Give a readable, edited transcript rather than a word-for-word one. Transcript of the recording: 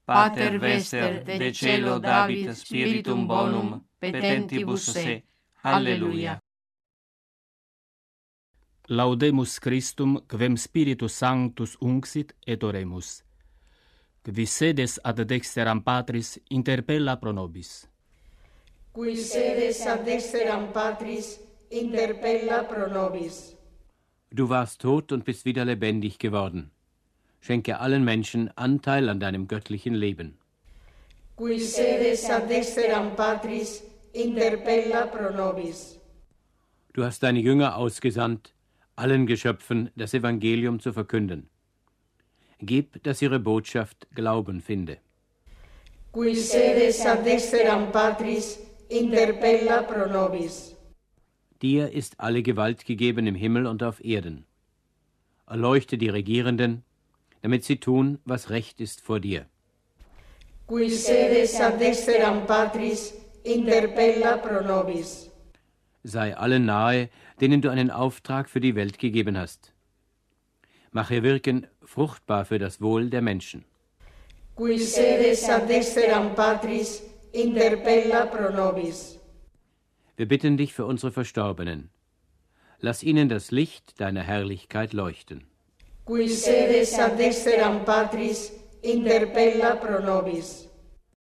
Pater Vester, de celo David spiritum bonum, petentibus se. Alleluia. Laudemus Christum, quem Spiritus Sanctus unxit, et oremus. Qui sedes ad dexteram Patris, interpella pro nobis. Qui sedes ad dexteram Patris, interpella pro nobis. Du warst tot und bist wieder lebendig geworden. Schenke allen Menschen Anteil an deinem göttlichen Leben. Qui sedes ad dexteram Patris, interpella pro nobis. Du hast deine Jünger ausgesandt, allen Geschöpfen das Evangelium zu verkünden. Gib, dass ihre Botschaft Glauben finde. Qui sedes ad dexteram Patris, interpella pro nobis. Dir ist alle Gewalt gegeben im Himmel und auf Erden. Erleuchte die Regierenden, damit sie tun, was recht ist vor dir. Qui sedes ad dexteram Patris, interpella pro nobis. Sei allen nahe, denen du einen Auftrag für die Welt gegeben hast. Mach ihr Wirken fruchtbar für das Wohl der Menschen. Qui sedes ad dexteram Patris, interpella pro nobis. Wir bitten dich für unsere Verstorbenen. Lass ihnen das Licht deiner Herrlichkeit leuchten. Qui sedes ad dexteram Patris, interpella pro nobis.